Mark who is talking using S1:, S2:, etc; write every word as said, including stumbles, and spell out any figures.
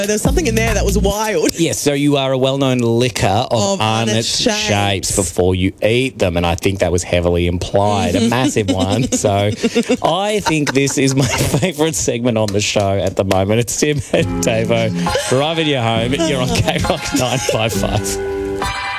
S1: There's something in there that was wild.
S2: Yes, so you are a well-known licker of,
S1: Of
S2: Arnott
S1: Arnott
S2: shapes.
S1: shapes.
S2: before you eat them, and I think that was heavily implied, a massive one. So I think this is my favourite segment on the show at the moment. It's Tim and Davo driving you home. You're on K Rock nine five five.